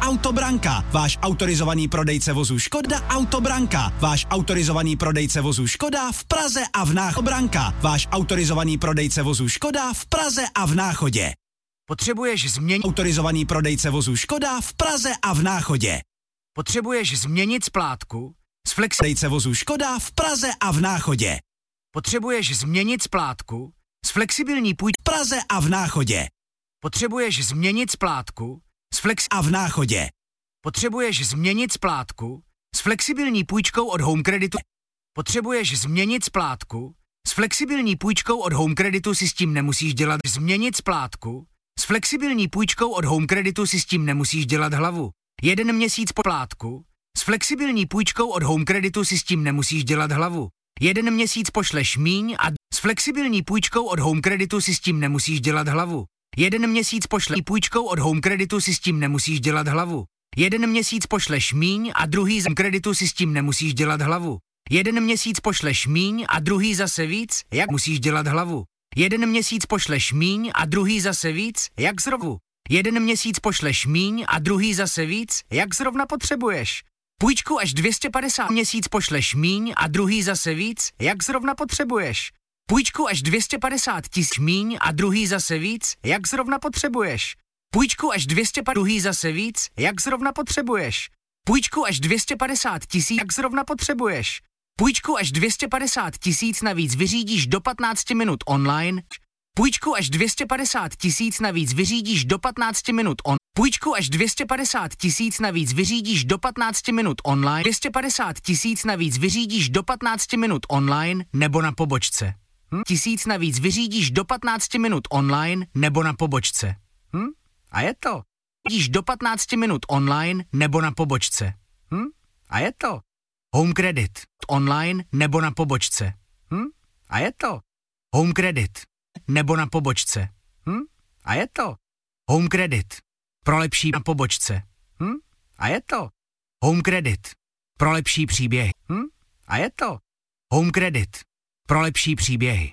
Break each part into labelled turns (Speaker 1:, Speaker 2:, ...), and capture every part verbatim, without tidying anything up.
Speaker 1: Autobranka, váš autorizovaný prodejce vozů Škoda Autobranka, váš autorizovaný prodejce vozů Škoda v Praze a v Náchodě. Branka, váš autorizovaný prodejce vozů Škoda v Praze a v Náchodě.
Speaker 2: Potřebuješ změnit
Speaker 1: autorizovaný prodejce vozů Škoda v Praze a v Náchodě.
Speaker 2: Potřebuješ změnit splátku s flex
Speaker 1: prodejce vozů Škoda v Praze a v Náchodě.
Speaker 2: Potřebuješ změnit splátku s flexibilní půjč
Speaker 1: v Praze a v Náchodě.
Speaker 2: Potřebuješ změnit splátku s flex
Speaker 1: a v Náchodě.
Speaker 2: Potřebuješ změnit splátku s flexibilní půjčkou od Home Creditu. Potřebuješ změnit splátku s flexibilní půjčkou od Home Creditu si s tím nemusíš dělat. Změnit splátku s flexibilní půjčkou od Home Creditu si s tím nemusíš dělat hlavu. Jeden měsíc po splátku s flexibilní půjčkou od Home Creditu si s tím nemusíš dělat hlavu. Jeden měsíc pošleš míň a s flexibilní půjčkou od Home Creditu si s tím nemusíš dělat hlavu. Jeden měsíc pošleš půjčkou od Home Creditu si s tím nemusíš dělat hlavu. Jeden měsíc pošleš míň a druhý z Home Creditu si s tím nemusíš dělat hlavu. Jeden měsíc pošleš míň a druhý zase víc, jak musíš dělat hlavu. Jeden měsíc pošleš míň a druhý zase víc, jak zrovna. Jeden měsíc pošleš míň a druhý zase víc, jak zrovna potřebuješ. Půjčku až dvě stě padesát měsíc pošleš míň a druhý zase víc, jak zrovna potřebuješ. Půjčku až dvě stě padesát tisíc míň a druhý zase víc, jak zrovna potřebuješ. Půjčku až dvě stě padesát druhý zase víc, jak zrovna potřebuješ. Půjčku až dvě stě padesát tisíc, jak zrovna potřebuješ. Půjčku až dvě stě padesát tisíc navíc vyřídíš do patnácti minut online. Půjčku až dvě stě padesát tisíc navíc vyřídíš do patnácti minut on. Půjčku až dvě stě padesát tisíc navíc vyřídíš do patnácti minut online. dvě stě padesát tisíc navíc vyřídíš do patnácti minut online nebo na pobočce. Hm? Tisíc navíc vyřídíš do patnácti minut online nebo na pobočce. Hm? A je to. Vyřídíš do patnácti minut online nebo na pobočce. Hm? A je to. Home Credit. Online nebo na pobočce. Hm? A je to. Home Credit. Nebo na pobočce. Hm? A je to. Home Credit. Pro lepší na pobočce. Hm? A je to. Home Credit. Pro lepší příběhy. Hm? A je to. Home Credit. Pro lepší příběhy.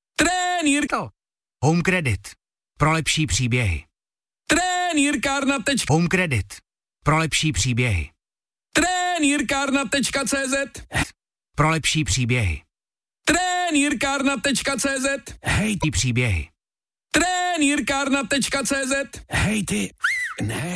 Speaker 3: Trenýr
Speaker 2: to. Home Credit. Pro lepší příběhy.
Speaker 3: Trenýrkárna.
Speaker 2: Home Credit. Pro lepší příběhy.
Speaker 3: Trenýrkárna tečka cé zet.
Speaker 2: Pro lepší příběhy.
Speaker 3: Trenýrkárna tečka cé zet.
Speaker 2: Hej ty příběhy.
Speaker 3: Trenýrkárna tečka cé zet.
Speaker 2: Hej ty. Ne.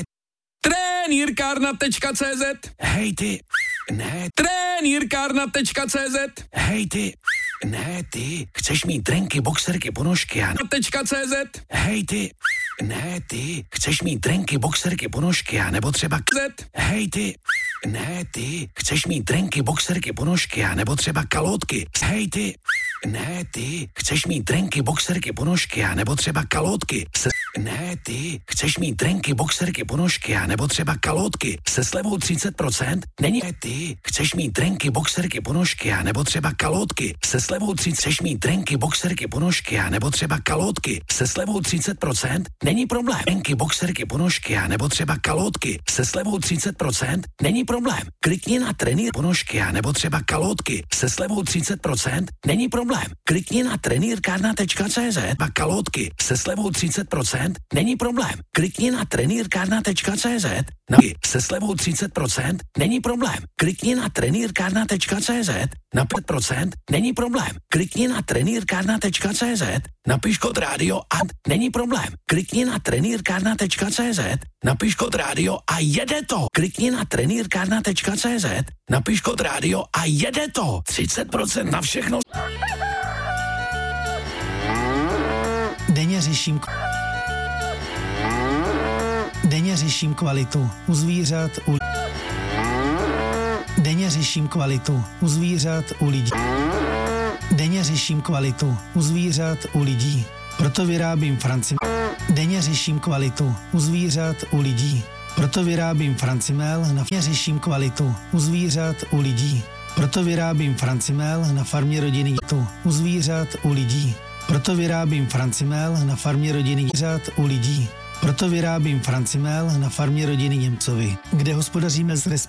Speaker 3: Trenýrkárna tečka cé zet.
Speaker 2: Hej ty. Ne.
Speaker 3: Trenýrkárna tečka cé zet.
Speaker 2: Hej ty. Ne ty. Chceš mít drenky, boxerky, ponožky a...
Speaker 3: Tečka cé zet.
Speaker 2: Hej ty. Ne ty. Chceš mít drenky, boxerky, ponožky a nebo třeba...
Speaker 3: Zet.
Speaker 2: Hej ty. Ne ty. Chceš mít drenky, boxerky, ponožky a nebo třeba kalotky. Hej ty. Ne ty. Chceš mít drenky, boxerky, ponožky a nebo třeba kalotky. Se... Ne ty. Chceš mít drenky, boxerky, ponožky a nebo třeba kalotky. Se slevou třicet procent. Není ne ty. Chceš mít drenky, boxerky, ponožky a nebo třeba kalotky. Se slevou třicet. Chceš mít drenky, boxerky, ponožky a nebo třeba kalotky. Se slevou třicet procent. Není problém. Drenky, boxerky, ponožky a nebo třeba kalotky. Se slevou třicet procent. Není problém. Klikni na trenýr ponožky a nebo třeba kalotky. Se slevou třicet procent. Není problém. Klikni na trenýrkárna tečka cé zet a kalotky. Se slevou třicet procent. Není problém. Klikni na trenýrkárna tečka cé zet. Na se slevou třicet procent. Není problém. Klikni na trenýrkárna tečka cé zet. Na pět procent. Není problém. Klikni na trenýrkárna tečka cé zet. Napiš kód rádio a není problém. Klikni na trenýrkárna tečka cé zet. Napiš kód rádio a jede to. Klikni na trenýrkárna tečka cé zet. Napiš kód rádio a jede to. třicet procent na všechno.
Speaker 4: Denně řeším Denně řeším kvalitu u zvířat, u Denně řeším kvalitu u zvířat, u lidí. Denně řeším kvalitu u zvířat, u lidí. Proto vyrábím Francimel. Denně řeším kvalitu u zvířat, u lidí. Proto vyrábím Francimel. Na farmě řeším kvalitu u zvířat, u lidí. Proto vyrábím Francimel na farmě rodiny u zvířat, u lidí. Proto vyrábím Francimel na farmě rodiny zvířat, u lidí. Proto vyrábím Francimel na farmě rodiny Němcovi, kde hospodaříme s respektem.